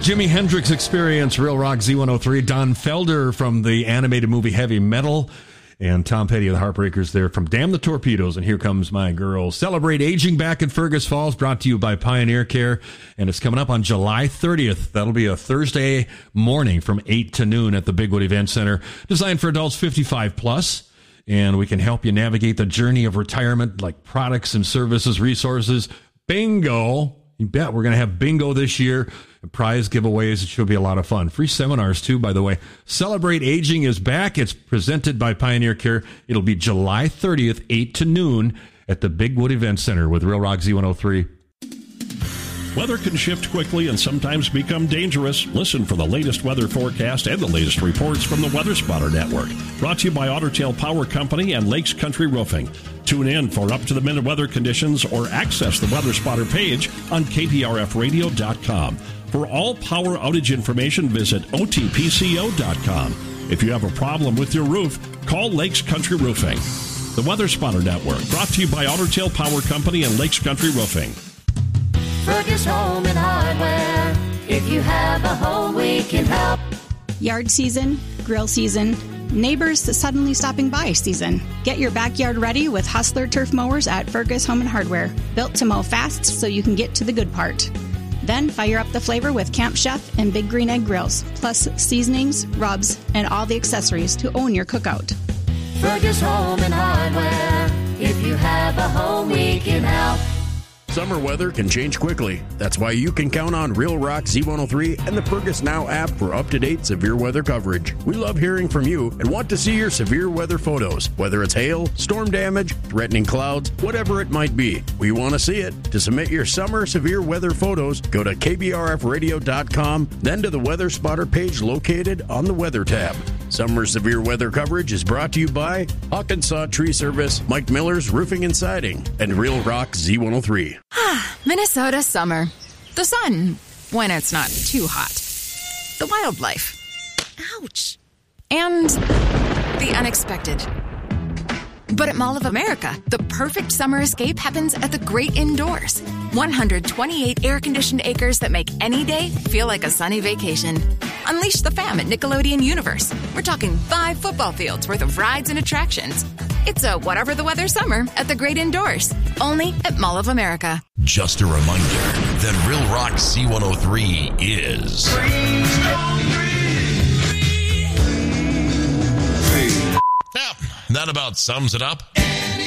Jimi Hendrix Experience, Real Rock Z103. Don Felder from the animated movie Heavy Metal. And Tom Petty of the Heartbreakers there from Damn the Torpedoes. And Here Comes My Girl. Celebrate Aging back in Fergus Falls, brought to you by Pioneer Care. And it's coming up on July 30th. That'll be a Thursday morning from 8 to noon at the Bigwood Event Center. Designed for adults 55 plus. And we can help you navigate the journey of retirement, like products and services, resources. Bingo. You bet we're going to have bingo this year. Prize giveaways. It should be a lot of fun. Free seminars, too, by the way. Celebrate Aging is back. It's presented by Pioneer Care. It'll be July 30th, 8 to noon at the Bigwood Event Center with Real Rock Z103. Weather can shift quickly and sometimes become dangerous. Listen for the latest weather forecast and the latest reports from the Weather Spotter Network. Brought to you by Otter Tail Power Company and Lakes Country Roofing. Tune in for up-to-the-minute weather conditions or access the Weather Spotter page on KPRFradio.com. For all power outage information, visit OTPCO.com. If you have a problem with your roof, call Lakes Country Roofing. The Weather Spotter Network, brought to you by Otter Tail Power Company and Lakes Country Roofing. Fergus Home and Hardware. If you have a home, we can help. Yard season, grill season, neighbors suddenly stopping by season. Get your backyard ready with Hustler turf mowers at Fergus Home and Hardware. Built to mow fast so you can get to the good part. Then fire up the flavor with Camp Chef and Big Green Egg grills, plus seasonings, rubs, and all the accessories to own your cookout. Fergus Home and Hardware. If you have a home, we can help. Summer weather can change quickly. That's why you can count on Real Rock Z103 and the Fergus Now app for up-to-date severe weather coverage. We love hearing from you and want to see your severe weather photos, whether it's hail, storm damage, threatening clouds, whatever it might be. We want to see it. To submit your summer severe weather photos, go to kbrfradio.com, then to the Weather Spotter page located on the Weather tab. Summer severe weather coverage is brought to you by Hawkinsaw Tree Service, Mike Miller's Roofing and Siding, and Real Rock Z103. Minnesota summer. The sun, when it's not too hot. The wildlife. Ouch. And the unexpected. But at Mall of America, the perfect summer escape happens at the great indoors. 128 air-conditioned acres that make any day feel like a sunny vacation. Unleash the fam at Nickelodeon Universe. We're talking 5 football fields worth of rides and attractions. It's a whatever the weather summer at the great indoors. Only at Mall of America. Just a reminder that Real Rock Z103 is... Yep, that about sums it up.